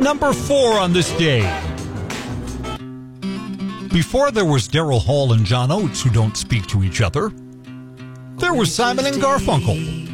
number 4 on this day. Before there was Daryl Hall and John Oates who don't speak to each other, there was Simon and Garfunkel.